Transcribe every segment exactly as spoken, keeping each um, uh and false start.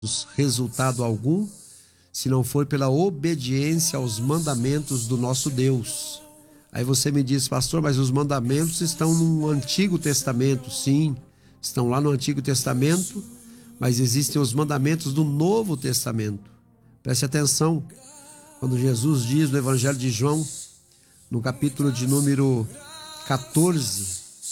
resultado algum se não for pela obediência aos mandamentos do nosso Deus. Aí você me diz, pastor, mas os mandamentos estão no Antigo Testamento. Sim, estão lá no Antigo Testamento, mas existem os mandamentos do Novo Testamento. Preste atenção, quando Jesus diz no Evangelho de João, no capítulo de número quatorze,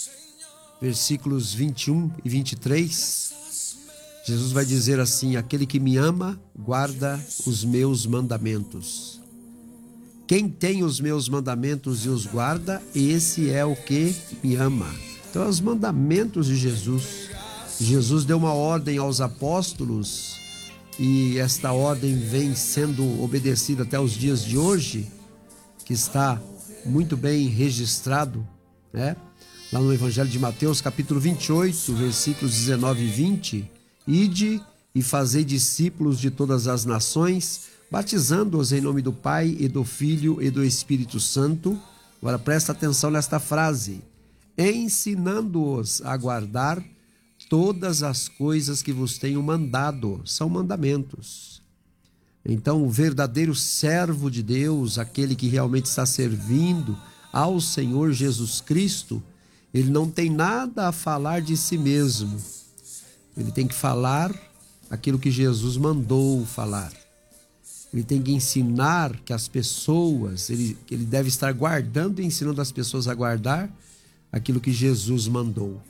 versículos vinte e um e vinte e três, Jesus vai dizer assim: aquele que me ama, guarda os meus mandamentos. Quem tem os meus mandamentos e os guarda, esse é o que me ama. Então, os mandamentos de Jesus. Jesus deu uma ordem aos apóstolos e esta ordem vem sendo obedecida até os dias de hoje, que está muito bem registrado, né? Lá no Evangelho de Mateus, capítulo vinte e oito, versículos dezenove e vinte. Ide e fazei discípulos de todas as nações, batizando-os em nome do Pai e do Filho e do Espírito Santo. Agora presta atenção nesta frase: ensinando-os a guardar todas as coisas que vos tenho mandado. São mandamentos. Então, o verdadeiro servo de Deus, aquele que realmente está servindo ao Senhor Jesus Cristo, ele não tem nada a falar de si mesmo. Ele tem que falar aquilo que Jesus mandou falar. Ele tem que ensinar que as pessoas, ele, ele deve estar guardando e ensinando as pessoas a guardar aquilo que Jesus mandou.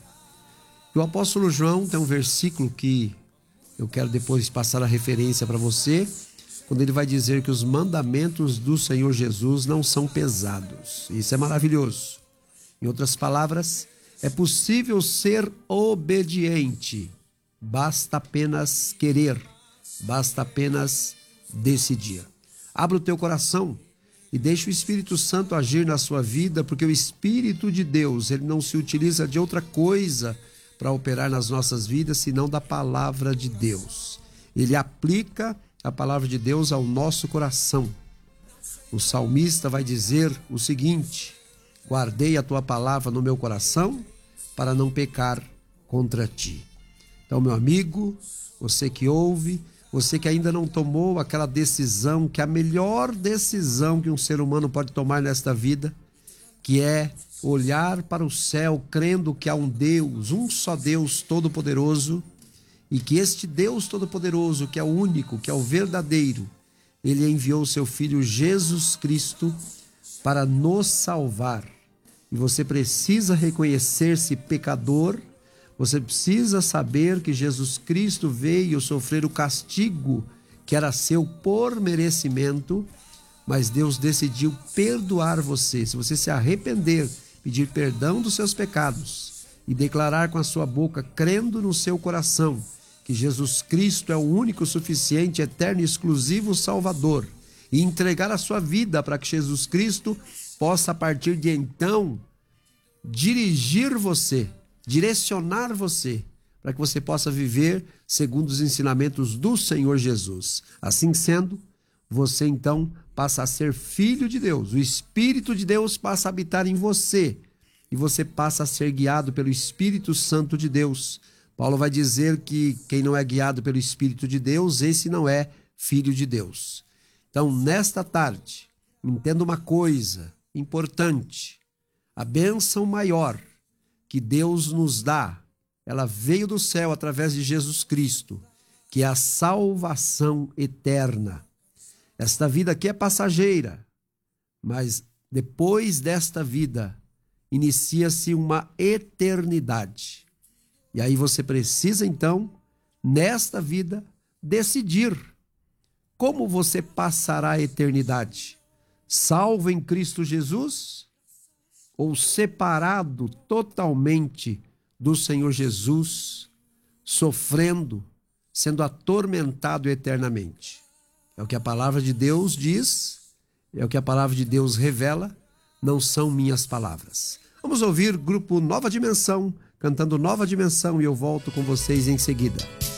E o apóstolo João tem um versículo que eu quero depois passar a referência para você, quando ele vai dizer que os mandamentos do Senhor Jesus não são pesados. Isso é maravilhoso. Em outras palavras, é possível ser obediente. Basta apenas querer, basta apenas decidir. Abra o teu coração e deixe o Espírito Santo agir na sua vida, porque o Espírito de Deus, ele não se utiliza de outra coisa para operar nas nossas vidas, senão da palavra de Deus. Ele aplica a palavra de Deus ao nosso coração. O salmista vai dizer o seguinte: guardei a tua palavra no meu coração para não pecar contra ti. Então, meu amigo, você que ouve, você que ainda não tomou aquela decisão, que é a melhor decisão que um ser humano pode tomar nesta vida, que é olhar para o céu crendo que há um Deus, um só Deus todo-poderoso, e que este Deus todo-poderoso, que é o único, que é o verdadeiro, ele enviou o seu Filho Jesus Cristo para nos salvar. E você precisa reconhecer-se pecador. Você precisa saber que Jesus Cristo veio sofrer o castigo que era seu por merecimento, mas Deus decidiu perdoar você. Se você se arrepender, pedir perdão dos seus pecados e declarar com a sua boca, crendo no seu coração, que Jesus Cristo é o único, suficiente, eterno e exclusivo Salvador, e entregar a sua vida para que Jesus Cristo possa, a partir de então, dirigir você, direcionar você, para que você possa viver segundo os ensinamentos do Senhor Jesus. Assim sendo, você então passa a ser filho de Deus. O Espírito de Deus passa a habitar em você e você passa a ser guiado pelo Espírito Santo de Deus. Paulo vai dizer que quem não é guiado pelo Espírito de Deus, esse não é filho de Deus. Então, nesta tarde, entenda uma coisa importante: a bênção maior que Deus nos dá, ela veio do céu através de Jesus Cristo, que é a salvação eterna. Esta vida aqui é passageira, mas depois desta vida inicia-se uma eternidade. E aí você precisa então, nesta vida, decidir como você passará a eternidade. Salvo em Cristo Jesus ou separado totalmente do Senhor Jesus, sofrendo, sendo atormentado eternamente. É o que a palavra de Deus diz, é o que a palavra de Deus revela, não são minhas palavras. Vamos ouvir grupo Nova Dimensão, cantando Nova Dimensão, e eu volto com vocês em seguida.